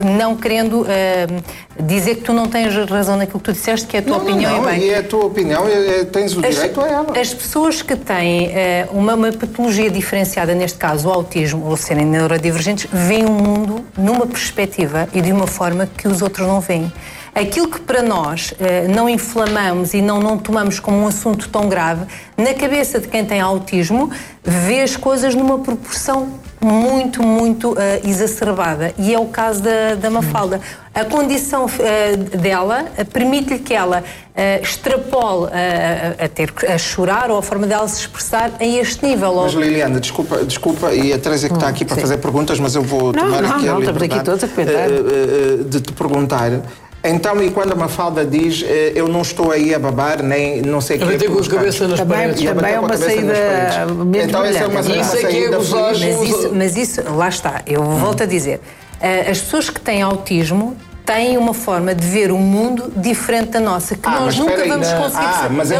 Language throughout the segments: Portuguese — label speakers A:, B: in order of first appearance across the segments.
A: não querendo dizer que tu não tens razão naquilo que tu disseste, que é a tua opinião.
B: Não, e é a tua opinião, tens o direito a ela.
A: As pessoas que têm uma patologia diferenciada, neste caso o autismo, ou serem neurodivergentes, veem o mundo numa perspectiva e de uma forma que os outros não veem. Aquilo que para nós não inflamamos e não tomamos como um assunto tão grave, na cabeça de quem tem autismo, vê as coisas numa proporção muito, muito exacerbada. E é o caso da Mafalda. A condição dela permite-lhe que ela extrapole a chorar, ou a forma dela se expressar a este nível.
B: Mas Liliana, desculpa, e a Teresa que está aqui para fazer perguntas, mas eu vou tomar aqui a liberdade
C: aqui todos a comentar.
B: De te perguntar. Então, e quando a Mafalda diz eu não estou aí a babar, nem não sei o que...
D: Também tem com a cabeça nas paredes.
C: Também é uma saída mesmo.
B: Então essa é uma saída feliz.
A: Mas isso, lá está, eu volto a dizer, as pessoas que têm autismo têm uma forma de ver o mundo diferente da nossa, que nós nunca vamos conseguir saber.
B: Mas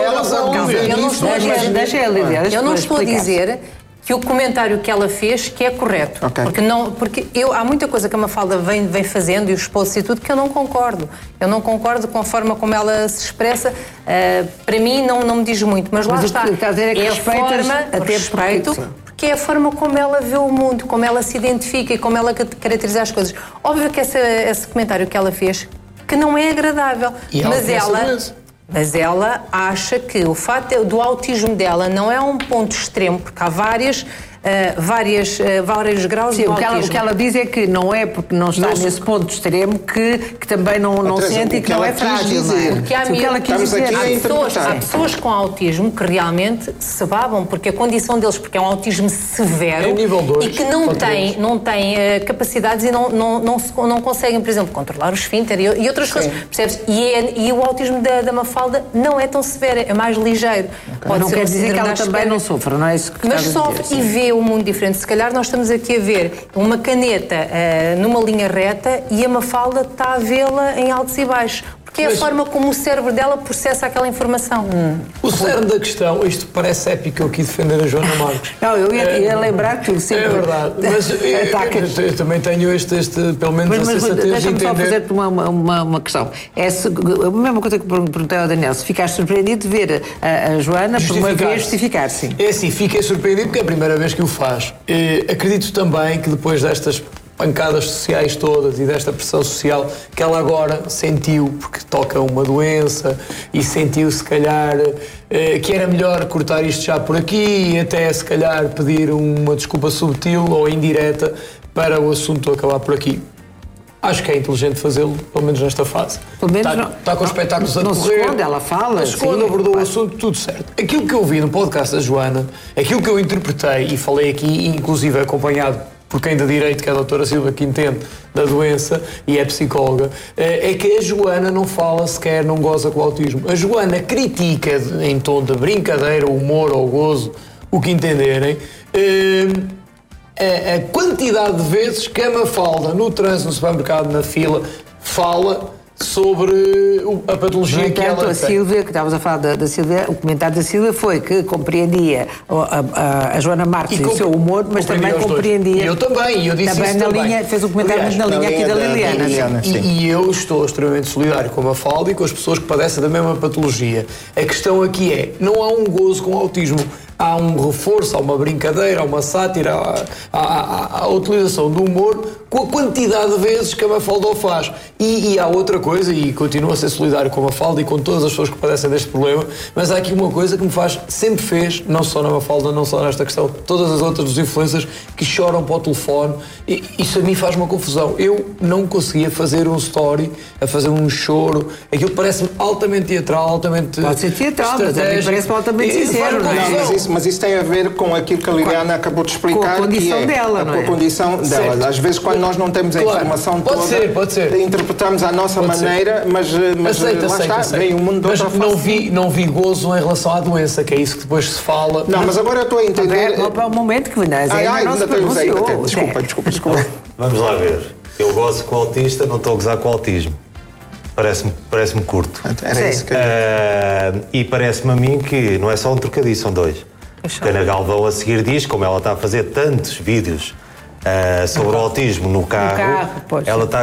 A: eu não estou a dizer que o comentário que ela fez que é correto.
B: Okay.
A: Porque há muita coisa que a Mafalda vem fazendo, e os posts e tudo, que eu não concordo. Eu não concordo com a forma como ela se expressa. Para mim não me diz muito, mas lá está.
C: É a forma,
A: respeito, porque é a forma como ela vê o mundo, como ela se identifica e como ela caracteriza as coisas. Óbvio que esse comentário que ela fez, que não é agradável, mas ela acha que o fato do autismo dela não é um ponto extremo, porque há vários graus de autismo.
C: O que ela diz é que não é porque não está nesse ponto extremo que também não sente e que não é frágil.
A: Porque há pessoas com autismo que realmente se babam, porque a condição deles, porque é um autismo severo, e que não têm capacidades e não conseguem, por exemplo, controlar o esfíncter e outras coisas, percebes? E o autismo da Mafalda não é tão severo, é mais ligeiro.
C: Não quer dizer que ela também não sofra, não é isso que
A: mas sofre e vê o mundo diferente. Se calhar nós estamos aqui a ver uma caneta numa linha reta e a Mafalda está a vê-la em altos e baixos. Porque é a forma como o cérebro dela processa aquela informação.
D: O cerne da questão, isto parece épico eu aqui defender a Joana Marques.
C: Não, eu ia lembrar que sempre...
D: É verdade, mas eu também tenho pelo menos a sensatez de entender...
C: Deixa-me só fazer-te uma questão. A mesma coisa que perguntei ao Daniel, se ficaste surpreendido de ver a Joana por uma vez justificar-se.
D: É assim, fiquei surpreendido porque é a primeira vez que o faz. Acredito também que depois destas pancadas sociais todas e desta pressão social que ela agora sentiu, porque toca uma doença, e sentiu se calhar que era melhor cortar isto já por aqui e até se calhar pedir uma desculpa subtil ou indireta para o assunto acabar por aqui. Acho que é inteligente fazê-lo, pelo menos nesta fase. Está com os espetáculos a decorrer.
C: Ela fala.
D: Abordou o assunto, tudo certo. Aquilo que eu vi no podcast da Joana, aquilo que eu interpretei e falei aqui, inclusive acompanhado por quem da direito, que é a doutora Silva, que entende da doença e é psicóloga, é que a Joana não fala sequer, não goza com o autismo. A Joana critica em tom de brincadeira, humor ou gozo, o que entenderem, a quantidade de vezes que a Mafalda, no trânsito, no supermercado, na fila, fala sobre a patologia que ela tem.
C: A Sílvia, que estávamos a falar da Sílvia, o comentário da Sílvia foi que compreendia a Joana Marques e o seu humor, mas também compreendia...
D: E eu também, eu disse isso também.
C: Fez um comentário muito na linha aqui da Liliana.
D: E eu estou extremamente solidário com a Mafalda e com as pessoas que padecem da mesma patologia. A questão aqui é, não há um gozo com o autismo. Há um reforço, há uma brincadeira, há uma sátira, há a utilização do humor com a quantidade de vezes que a Mafalda o faz. E há outra coisa, e continuo a ser solidário com a Mafalda e com todas as pessoas que padecem deste problema, mas há aqui uma coisa que me faz, sempre fez, não só na Mafalda, não só nesta questão, todas as outras dos influencers que choram para o telefone, e isso a mim faz uma confusão. Eu não conseguia fazer um story, a fazer um choro, aquilo parece-me altamente teatral, altamente...
C: Pode ser teatral, mas a mim parece-me altamente sincero, não é?
B: Mas isso tem a ver com aquilo que a Liliana acabou de explicar.
C: Com a condição dela, não é?
B: Com a condição dela. Às vezes, quando nós não temos a informação toda,
D: pode ser.
B: Interpretamos à nossa maneira, mas lá está, vem o mundo de outra
D: face. Não vi gozo em relação à doença, que é isso que depois se fala.
B: Não, mas agora eu estou a entender...
C: Para o momento que vem,
B: ainda temos aí. Desculpa.
E: Vamos lá ver. Eu gozo com o autista, não estou a gozar com o autismo. Parece-me curto.
B: Era isso que
E: e parece-me a mim que não é só um trocadilho, são dois. A Ana Galvão a seguir diz, como ela está a fazer tantos vídeos sobre o autismo no carro,
C: carro, pois.
E: ela está